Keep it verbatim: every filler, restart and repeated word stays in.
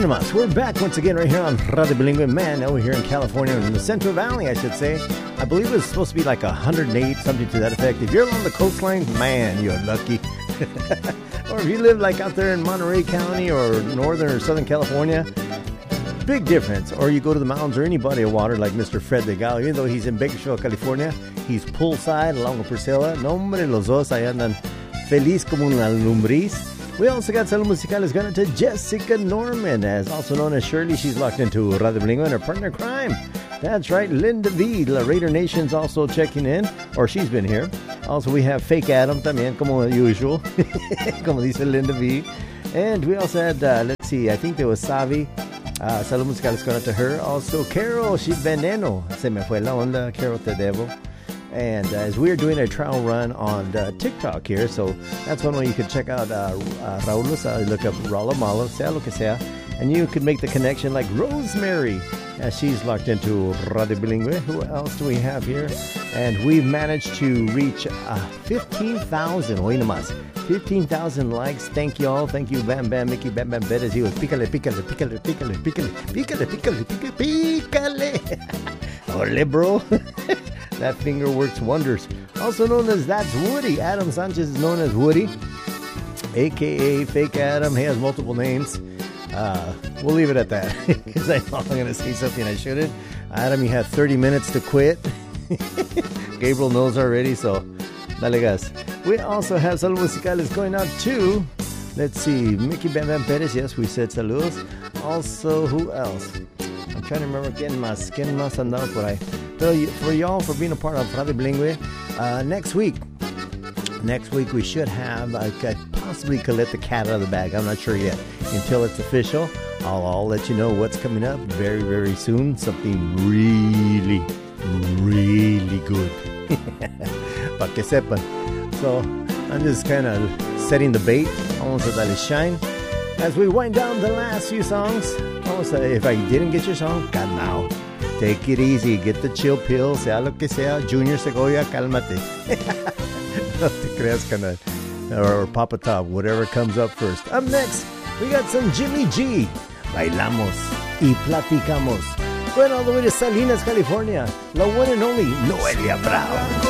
Hoy nomás, we're back once again right here on Radio Bilingüe. Man, over here in California, in the Central Valley, I should say. I believe it was supposed to be like one hundred eight, something to that effect. If you're along the coastline, man, you're lucky. Or if you live like out there in Monterey County or Northern or Southern California, big difference. Or you go to the mountains or any body of water like Mister Fred DeGallo, even though he's in Bakersfield, California, he's poolside along with Priscilla. No, hombre, los dos ahí andan feliz como una lumbriz. We also got Salud Musicales going to Jessica Norman, as also known as Shirley. She's locked into Radio Bilingüe, and her partner in crime. That's right, Linda V. La Raider Nation's also checking in, or she's been here. Also, we have Fake Adam también, como usual, como dice Linda V. And we also had, uh, let's see, I think there was Savi. Uh, Salud Musicales going to her. Also, Carol, she's veneno. Se me fue la onda, Carol Te Debo. And uh, as we're doing a trial run on uh, TikTok here, so that's one way you could check out uh, uh, Raul Lozada, look up Raul Malo, sea lo que sea, and you could make the connection like Rosemary, as she's locked into Radio Bilingüe. Who else do we have here? And we've managed to reach uh, fifteen thousand, oí nomás, fifteen thousand likes. Thank you all. Thank you, Bam Bam Mickey, Bam Bam Bettis. He was pícale, pícale, pícale, pícale, pícale, pícale, pícale, pícale, pícale. Ole, bro. That finger works wonders. Also known as That's Woody. Adam Sanchez is known as Woody, a k a. Fake Adam. He has multiple names. Uh, we'll leave it at that, because I know I'm going to say something I shouldn't. Adam, you have thirty minutes to quit. Gabriel knows already, so dale gas. We also have Salud Musicales going out too. Let's see, Mickey Bam Bam Perez. Yes, we said saludos. Also, who else? I'm trying to remember. Quién más, quién más andaba por ahí. For y'all, for being a part of Radio Bilingüe, uh, next week, next week we should have, I uh, possibly could let the cat out of the bag. I'm not sure yet. Until it's official, I'll, I'll let you know what's coming up very, very soon. Something really, really good. Pa' que sepan. So, I'm just kind of setting the bait. Vamos a darle shine. As we wind down the last few songs, vamos a, if I didn't get your song, calmao. Take it easy, get the chill pill, sea lo que sea, Junior Segovia, cálmate. No te creas, canal. Or Papa Top, whatever comes up first. Up next, we got some Jimmy G. Bailamos y platicamos. Going all the way to Salinas, California. La one and only Noelia Brown.